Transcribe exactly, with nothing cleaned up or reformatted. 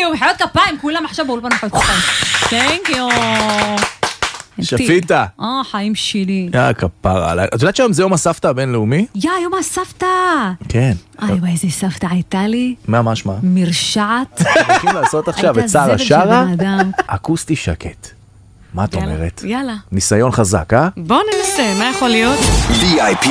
יו, מחיאות כפיים, כולם עכשיו באולפן מחיאות כפיים. Thank you. שפיטה. אה, חיים שלי. יא, כפרה עליי. את יודעת שהיום זה יום הסבתא הבינלאומי? יא, יום הסבתא. כן. איי, וואי, איזה סבתא הייתה לי. מה, מה, שמה? מרשעת. הולכים לעשות עכשיו את שרה שרה, אקוסטי שקט. מה את אומרת? יאללה. ניסיון חזק, אה? בוא ננסה, מה יכול להיות? וי איי פי